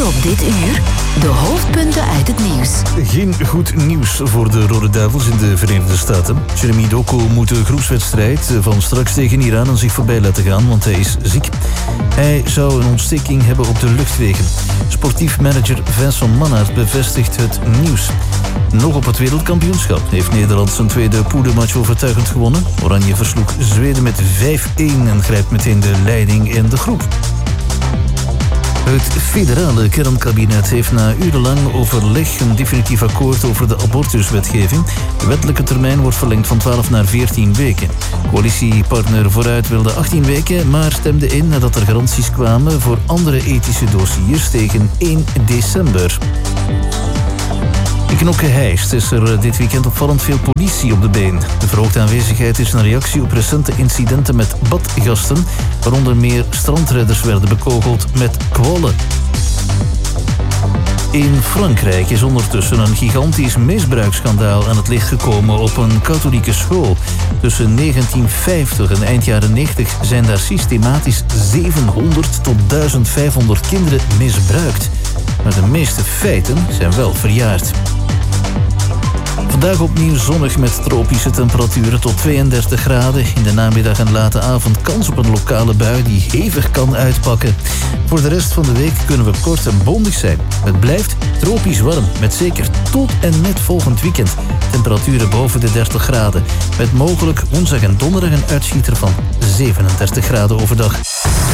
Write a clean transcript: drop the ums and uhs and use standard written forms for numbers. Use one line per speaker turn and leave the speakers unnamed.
Op dit uur de hoofdpunten uit het nieuws.
Geen goed nieuws voor de Rode Duivels in de Verenigde Staten. Jeremy Doku moet de groepswedstrijd van straks tegen Iran aan zich voorbij laten gaan, want hij is ziek. Hij zou een ontsteking hebben op de luchtwegen. Sportief manager Vincent Mannaert bevestigt het nieuws. Nog op het wereldkampioenschap heeft Nederland zijn tweede poedermatch overtuigend gewonnen. Oranje versloeg Zweden met 5-1 en grijpt meteen de leiding in de groep. Het federale kernkabinet heeft na urenlang overleg een definitief akkoord over de abortuswetgeving. De wettelijke termijn wordt verlengd van 12 naar 14 weken. Coalitiepartner Vooruit wilde 18 weken, maar stemde in nadat er garanties kwamen voor andere ethische dossiers tegen 1 december. In Knokke-Heist is er dit weekend opvallend veel politie op de been. De verhoogde aanwezigheid is een reactie op recente incidenten met badgasten, waaronder meer strandredders werden bekogeld met kwallen. In Frankrijk is ondertussen een gigantisch misbruiksschandaal aan het licht gekomen op een katholieke school. Tussen 1950 en eind jaren 90 zijn daar systematisch 700 tot 1500 kinderen misbruikt. Maar de meeste feiten zijn wel verjaard. Vandaag opnieuw zonnig met tropische temperaturen tot 32 graden. In de namiddag en late avond kans op een lokale bui die hevig kan uitpakken. Voor de rest van de week kunnen we kort en bondig zijn. Het blijft tropisch warm, met zeker tot en met volgend weekend. Temperaturen boven de 30 graden. Met mogelijk woensdag en donderdag een uitschieter van 37 graden overdag.